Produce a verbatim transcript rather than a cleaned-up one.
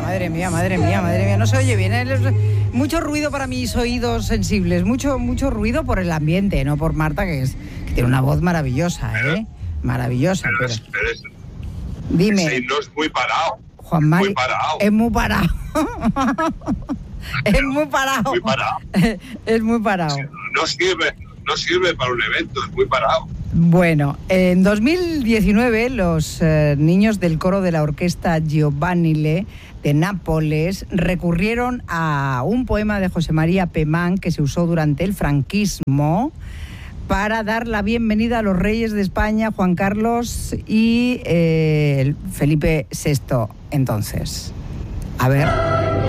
madre mía, madre mía, madre mía. No se oye bien, ¿eh? Mucho ruido para mis oídos sensibles, mucho, mucho ruido por el ambiente, no por Marta, que, es, que tiene una voz maravillosa, ¿eh? Maravillosa. Pero, Pero... es, pero es, Dime. ese himno es muy parado. Juan Mari, muy parado. Es muy parado. Es muy parado. Muy parado. Es muy parado. No sirve, no sirve para un evento, es muy parado. Bueno, en dos mil diecinueve los eh, niños del coro de la orquesta Giovanile de Nápoles recurrieron a un poema de José María Pemán que se usó durante el franquismo para dar la bienvenida a los reyes de España, Juan Carlos y eh, Felipe sexto entonces. A ver...